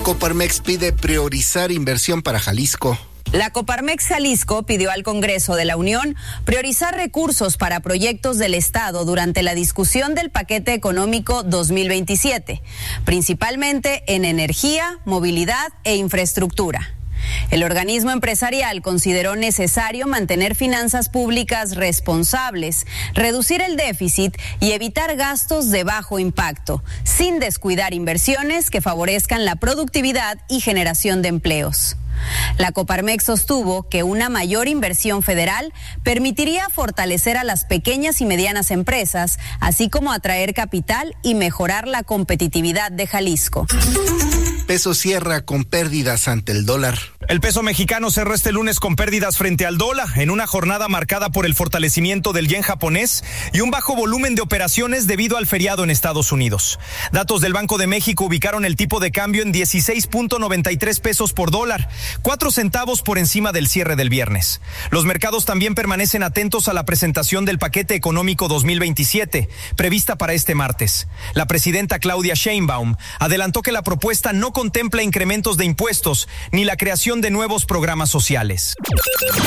Coparmex pide priorizar inversión para Jalisco. La Coparmex Jalisco pidió al Congreso de la Unión priorizar recursos para proyectos del Estado durante la discusión del paquete económico 2027, principalmente en energía, movilidad e infraestructura. El organismo empresarial consideró necesario mantener finanzas públicas responsables, reducir el déficit y evitar gastos de bajo impacto, sin descuidar inversiones que favorezcan la productividad y generación de empleos. La Coparmex sostuvo que una mayor inversión federal permitiría fortalecer a las pequeñas y medianas empresas, así como atraer capital y mejorar la competitividad de Jalisco. Peso cierra con pérdidas ante el dólar. El peso mexicano cerró este lunes con pérdidas frente al dólar en una jornada marcada por el fortalecimiento del yen japonés y un bajo volumen de operaciones debido al feriado en Estados Unidos. Datos del Banco de México ubicaron el tipo de cambio en 16.93 pesos por dólar, 4 centavos por encima del cierre del viernes. Los mercados también permanecen atentos a la presentación del paquete económico 2027, prevista para este martes. La presidenta Claudia Sheinbaum adelantó que la propuesta no contempla incrementos de impuestos ni la creación de nuevos programas sociales.